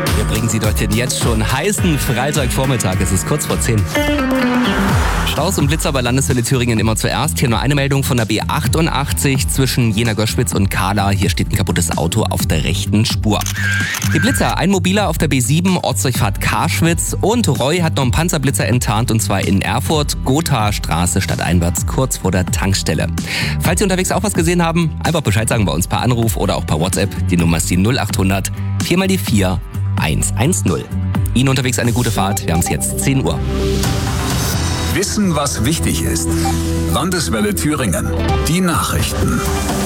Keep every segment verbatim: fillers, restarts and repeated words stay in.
Wir bringen Sie durch den jetzt schon heißen Freitagvormittag. Es ist kurz vor zehn. Staus und Blitzer bei Landeswelle Thüringen immer zuerst. Hier nur eine Meldung von der B achtundachtzig zwischen Jena-Göschwitz und Kahla. Hier steht ein kaputtes Auto auf der rechten Spur. Die Blitzer, ein Mobiler auf der B sieben, Ortsdurchfahrt Karschwitz. Und Roy hat noch einen Panzerblitzer enttarnt, und zwar in Erfurt, Gothaer-Straße stadteinwärts, kurz vor der Tankstelle. Falls Sie unterwegs auch was gesehen haben, einfach Bescheid sagen bei uns per Anruf oder auch per WhatsApp. Die Nummer ist die null acht hundert vier mal die vier eins eins null. Ihnen unterwegs eine gute Fahrt. Wir haben es jetzt zehn Uhr. Wissen, was wichtig ist. Landeswelle Thüringen. Die Nachrichten.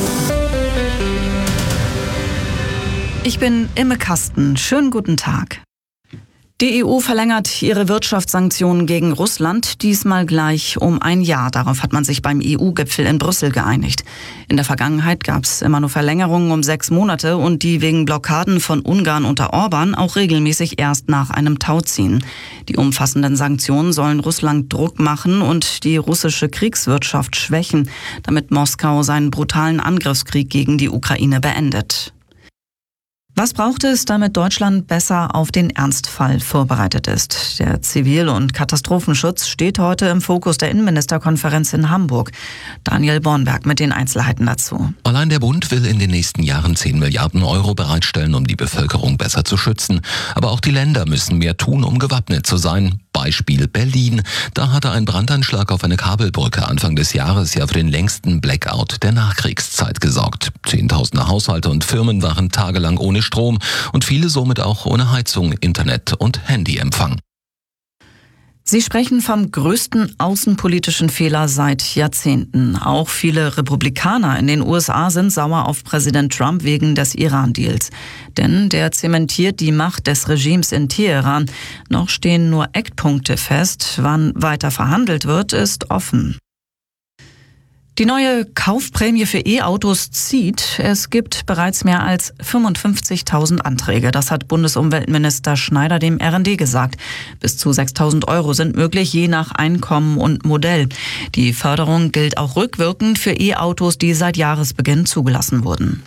Ich bin Imme Kasten. Schönen guten Tag. Die E U verlängert ihre Wirtschaftssanktionen gegen Russland, diesmal gleich um ein Jahr. Darauf hat man sich beim E U-Gipfel in Brüssel geeinigt. In der Vergangenheit gab es immer nur Verlängerungen um sechs Monate und die wegen Blockaden von Ungarn unter Orban auch regelmäßig erst nach einem Tauziehen. Die umfassenden Sanktionen sollen Russland Druck machen und die russische Kriegswirtschaft schwächen, damit Moskau seinen brutalen Angriffskrieg gegen die Ukraine beendet. Was braucht es, damit Deutschland besser auf den Ernstfall vorbereitet ist? Der Zivil- und Katastrophenschutz steht heute im Fokus der Innenministerkonferenz in Hamburg. Daniel Bornberg mit den Einzelheiten dazu. Allein der Bund will in den nächsten Jahren zehn Milliarden Euro bereitstellen, um die Bevölkerung besser zu schützen. Aber auch die Länder müssen mehr tun, um gewappnet zu sein. Beispiel Berlin. Da hatte ein Brandanschlag auf eine Kabelbrücke Anfang des Jahres ja für den längsten Blackout der Nachkriegszeit gesorgt. Zehntausende Haushalte und Firmen waren tagelang ohne Strom und viele somit auch ohne Heizung, Internet und Handyempfang. Sie sprechen vom größten außenpolitischen Fehler seit Jahrzehnten. Auch viele Republikaner in den U S A sind sauer auf Präsident Trump wegen des Iran-Deals. Denn der zementiert die Macht des Regimes in Teheran. Noch stehen nur Eckpunkte fest. Wann weiter verhandelt wird, ist offen. Die neue Kaufprämie für E-Autos zieht. Es gibt bereits mehr als fünfundfünfzigtausend Anträge. Das hat Bundesumweltminister Schneider dem R N D gesagt. Bis zu sechstausend Euro sind möglich, je nach Einkommen und Modell. Die Förderung gilt auch rückwirkend für E-Autos, die seit Jahresbeginn zugelassen wurden.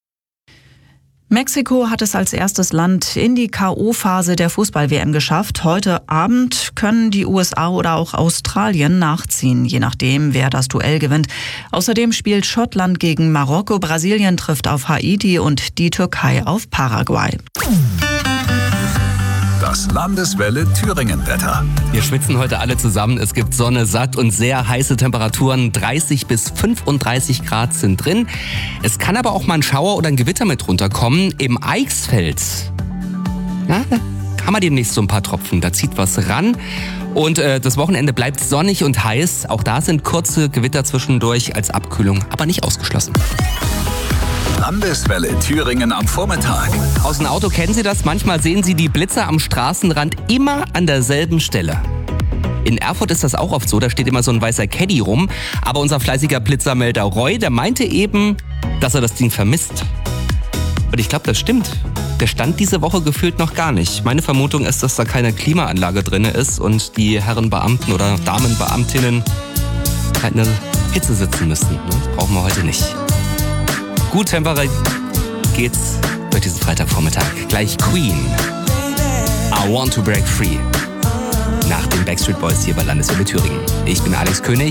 Mexiko hat es als erstes Land in die K O-Phase der Fußball-W M geschafft. Heute Abend können die U S A oder auch Australien nachziehen, je nachdem, wer das Duell gewinnt. Außerdem spielt Schottland gegen Marokko, Brasilien trifft auf Haiti und die Türkei auf Paraguay. Das Landeswelle Thüringen-Wetter. Wir schwitzen heute alle zusammen. Es gibt Sonne, satt und sehr heiße Temperaturen. dreißig bis fünfunddreißig Grad sind drin. Es kann aber auch mal ein Schauer oder ein Gewitter mit runterkommen. Im Eichsfeld, ja, da haben wir demnächst so ein paar Tropfen. Da zieht was ran. Und äh, das Wochenende bleibt sonnig und heiß. Auch da sind kurze Gewitter zwischendurch als Abkühlung, aber nicht ausgeschlossen. Landeswelle Thüringen am Vormittag. Aus dem Auto kennen Sie das. Manchmal sehen Sie die Blitzer am Straßenrand immer an derselben Stelle. In Erfurt ist das auch oft so, da steht immer so ein weißer Caddy rum. Aber unser fleißiger Blitzermelder Roy, der meinte eben, dass er das Ding vermisst. Und ich glaube, das stimmt. Der stand diese Woche gefühlt noch gar nicht. Meine Vermutung ist, dass da keine Klimaanlage drin ist und die Herren Beamten oder Damenbeamtinnen halt in der Hitze sitzen müssen. Das brauchen wir heute nicht. Gut temperiert geht's durch diesen Freitagvormittag. Gleich Queen. I Want to Break Free. Nach den Backstreet Boys hier bei Landeswelle Thüringen. Ich bin Alex König.